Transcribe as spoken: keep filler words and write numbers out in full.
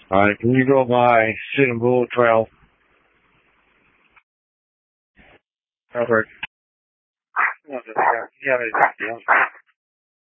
Alright, can you go by Sitting Bull Trail? Perfect. Yeah, yeah, yeah.